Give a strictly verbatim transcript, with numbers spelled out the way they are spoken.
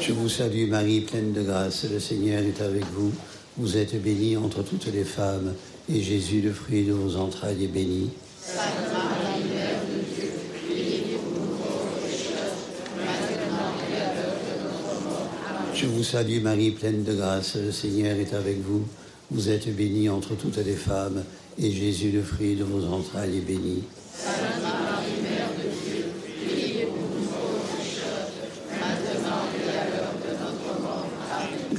Je vous salue Marie, pleine de grâce, le Seigneur est avec vous. Vous êtes bénie entre toutes les femmes, et Jésus, le fruit de vos entrailles, est béni. Sainte Marie, Mère de Dieu, priez pour nous pauvres pécheurs, maintenant et à l'heure de notre mort. Amen. Je vous salue Marie, pleine de grâce, le Seigneur est avec vous. Vous êtes bénie entre toutes les femmes, et Jésus, le fruit de vos entrailles, est béni. Sainte Marie,